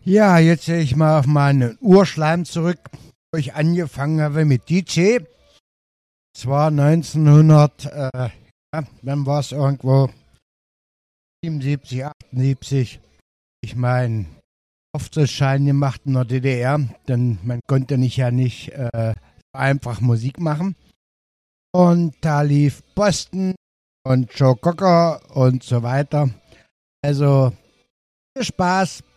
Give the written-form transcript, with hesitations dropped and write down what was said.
Ja, jetzt sehe ich mal auf meinen Urschleim zurück, wo ich angefangen habe mit DJ. Zwar 1900, dann war es irgendwo 77, 78. Ich meine, Auftrittsschein gemacht in der DDR, denn man konnte nicht einfach Musik machen. Und da lief Boston und Joe Cocker und so weiter. Also viel Spaß